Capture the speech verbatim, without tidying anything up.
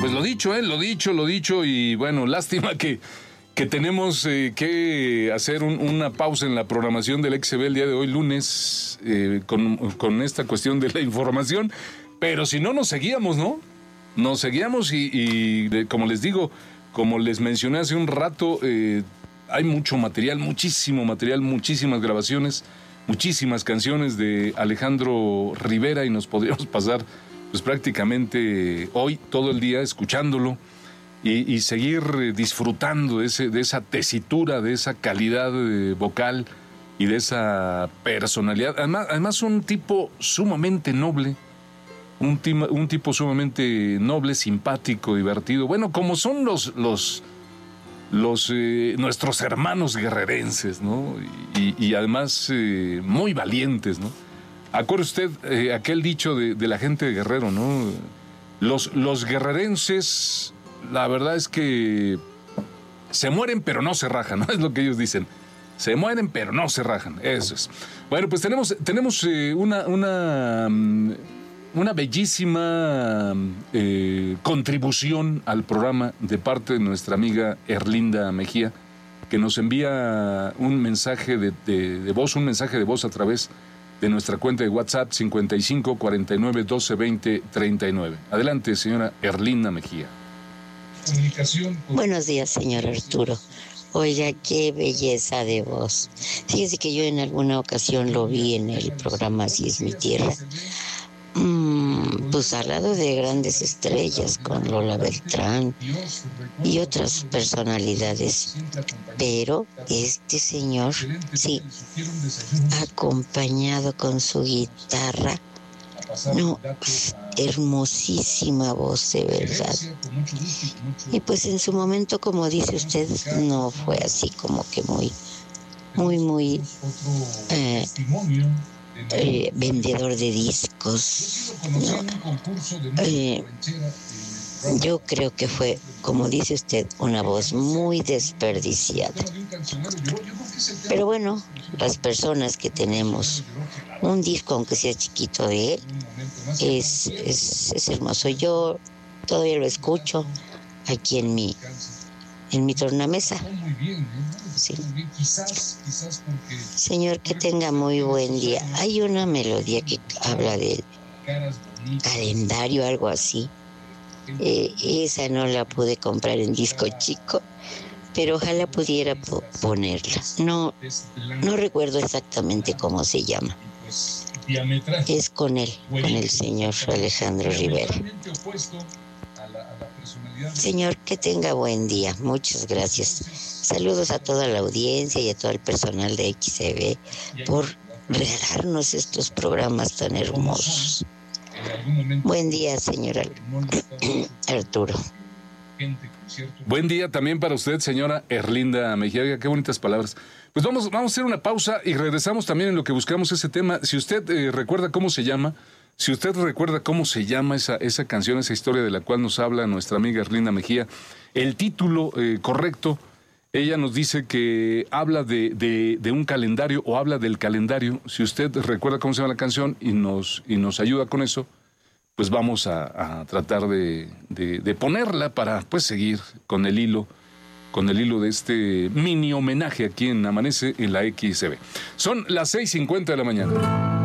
Pues lo dicho, eh, lo dicho, lo dicho, y bueno, lástima que, que tenemos eh, que hacer un, una pausa en la programación del X B el día de hoy, lunes, eh, con, con esta cuestión de la información, pero si no nos seguíamos, ¿no? Nos seguíamos y, y de, como les digo, como les mencioné hace un rato, eh, hay mucho material, muchísimo material, muchísimas grabaciones, muchísimas canciones de Alejandro Rivera y nos podríamos pasar pues prácticamente hoy todo el día escuchándolo y, y seguir disfrutando de, ese, de esa tesitura, de esa calidad eh, vocal y de esa personalidad. Además, además un tipo sumamente noble, un, tima, un tipo sumamente noble, simpático, divertido. Bueno, como son los, los, los eh, nuestros hermanos guerrerenses, ¿no? Y, y además eh, muy valientes, ¿no? Acuerde usted eh, aquel dicho de, de la gente de Guerrero, ¿no? Los, los guerrerenses, la verdad es que se mueren pero no se rajan, ¿no? Es lo que ellos dicen. Se mueren pero no se rajan, eso es. Bueno, pues tenemos, tenemos eh, una, una, una bellísima eh, contribución al programa de parte de nuestra amiga Erlinda Mejía, que nos envía un mensaje de, de, de voz, un mensaje de voz a través de nuestra cuenta de WhatsApp cincuenta y cinco, cuarenta y nueve, doce, veinte, treinta y nueve. Adelante, señora Erlinda Mejía. Buenos días, señor Arturo. Oiga, qué belleza de voz. Fíjese que yo en alguna ocasión lo vi en el programa Así es mi tierra. Mm, pues al lado de grandes estrellas, con Lola Beltrán y otras personalidades. Pero este señor, sí, acompañado con su guitarra, no, hermosísima voz de verdad. Y pues en su momento, como dice usted, no fue así como que muy, muy, muy eh, eh, vendedor de discos. No. Eh, yo creo que fue, como dice usted, una voz muy desperdiciada. Pero bueno, las personas que tenemos un disco, aunque sea chiquito de él, es, es, es hermoso. Yo todavía lo escucho aquí en mi, en mi tornamesa. Sí. Señor, que tenga muy buen día. Hay una melodía que habla del calendario, algo así. Eh, esa no la pude comprar en disco chico, pero ojalá pudiera po- ponerla. No, no recuerdo exactamente cómo se llama. Es con él, con el señor Alejandro Rivera. Señor, que tenga buen día. Muchas gracias. Saludos a toda la audiencia y a todo el personal de X C B por regalarnos estos programas tan hermosos. Buen día, señora Arturo. Buen día también para usted, señora Erlinda Mejía. Oiga, qué bonitas palabras. Pues vamos, vamos a hacer una pausa y regresamos también en lo que buscamos ese tema. Si usted eh, recuerda cómo se llama, si usted recuerda cómo se llama esa, esa canción, esa historia de la cual nos habla nuestra amiga Erlinda Mejía, el título eh, correcto, ella nos dice que habla de, de, de un calendario o habla del calendario. Si usted recuerda cómo se llama la canción y nos, y nos ayuda con eso, pues vamos a, a tratar de, de, de ponerla para pues seguir con el hilo, con el hilo de este mini homenaje aquí en Amanece en la X C B. Son las seis cincuenta de la mañana.